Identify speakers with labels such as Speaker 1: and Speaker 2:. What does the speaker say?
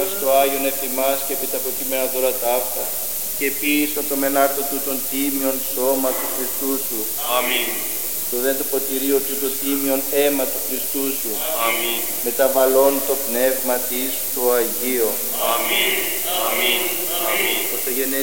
Speaker 1: μας το Άγιον εφημάς και επί τα προκείμενα δώρα ταύτα και ποιήσον το μενάρτο του των τίμιων σώμα του Χριστού σου.
Speaker 2: Αμήν.
Speaker 1: Το δε το ποτηρίο του το τίμιον αίμα του Χριστού σου.
Speaker 2: Αμήν.
Speaker 1: Μεταβαλών το πνεύμα της το Αγίο.
Speaker 2: Αμήν. Αμήν. Αμήν.
Speaker 1: Πρωτογενέστη